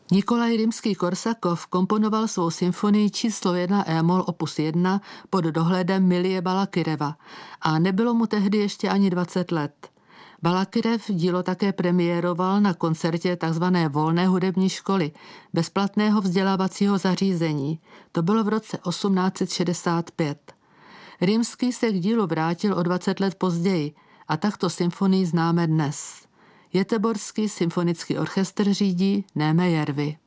Nikolaj Rimský-Korsakov komponoval svou symfonii číslo 1 E-moll opus 1 pod dohledem Milie Balakireva a nebylo mu tehdy ještě ani 20 let. Balakirev dílo také premiéroval na koncertě tzv. Volné hudební školy, bezplatného vzdělávacího zařízení. To bylo v roce 1865. Rimský se k dílu vrátil o 20 let později a takto symfonii známe dnes. Göteborský symfonický orchestr řídí Néme Järvi.